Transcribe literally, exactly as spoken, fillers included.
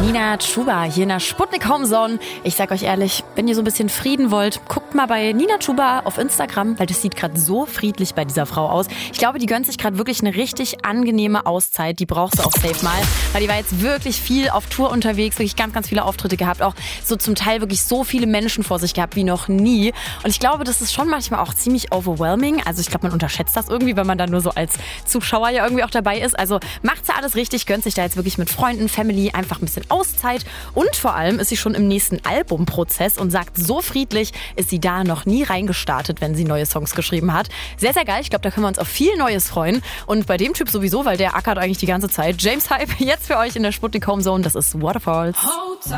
Nina Chuba hier in der Sputnik Homezone. Ich sag euch ehrlich, wenn ihr so ein bisschen Frieden wollt, guckt mal bei Nina Chuba auf Instagram, weil das sieht gerade so friedlich bei dieser Frau aus. Ich glaube, die gönnt sich gerade wirklich eine richtig angenehme Auszeit. Die braucht sie auch safe mal, weil die war jetzt wirklich viel auf Tour unterwegs, wirklich ganz, ganz viele Auftritte gehabt, auch so zum Teil wirklich so viele Menschen vor sich gehabt wie noch nie. Und ich glaube, das ist schon manchmal auch ziemlich overwhelming. Also ich glaube, man unterschätzt das irgendwie, wenn man dann nur so als Zuschauer ja irgendwie auch dabei ist. Also macht sie alles richtig, gönnt sich da jetzt wirklich mit Freunden, Family einfach ein bisschen Auszeit. Und vor allem ist sie schon im nächsten Albumprozess und sagt, so friedlich ist sie da noch nie reingestartet, wenn sie neue Songs geschrieben hat. Sehr, sehr geil. Ich glaube, da können wir uns auf viel Neues freuen. Und bei dem Typ sowieso, weil der ackert eigentlich die ganze Zeit. James Hype, jetzt für euch in der Sputnik Homezone. Das ist Waterfalls.